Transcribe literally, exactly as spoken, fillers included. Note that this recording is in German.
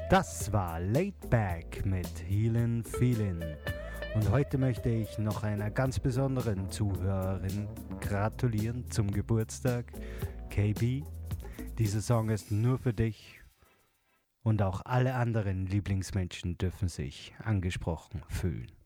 Das war Laid Back mit Healin' Feelin'. Und heute möchte ich noch einer ganz besonderen Zuhörerin gratulieren zum Geburtstag, K B. Dieser Song ist nur für dich und auch alle anderen Lieblingsmenschen dürfen sich angesprochen fühlen.